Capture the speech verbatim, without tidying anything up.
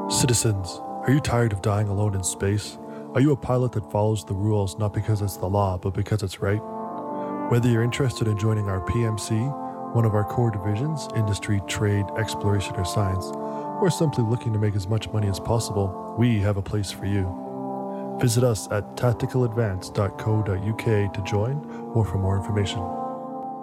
Citizens, are you tired of dying alone in space? Are you a pilot that follows the rules not because it's the law, but because it's right? Whether you're interested in joining our P M C, one of our core divisions, industry, trade, exploration, or science, or simply looking to make as much money as possible, we have a place for you. Visit us at tactical advance dot co dot U K to join or for more information.